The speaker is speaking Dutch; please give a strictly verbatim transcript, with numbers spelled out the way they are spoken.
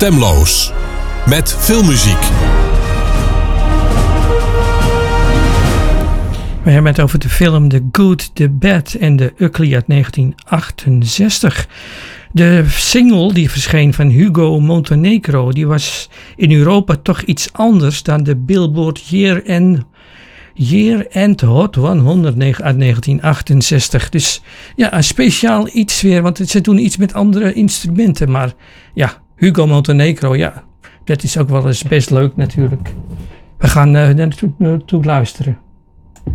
Stemloos. Met filmmuziek. We hebben het over de film The Good, The Bad and The Ugly uit negentien achtenzestig. De single die verscheen van Hugo Montenegro, die was in Europa toch iets anders dan de Billboard Year End, Year End Hot honderd uit negentien achtenzestig. Dus ja, een speciaal iets weer, want ze doen iets met andere instrumenten. Maar ja, Hugo Montenegro, ja, dat is ook wel eens best leuk natuurlijk. We gaan uh, naartoe luisteren.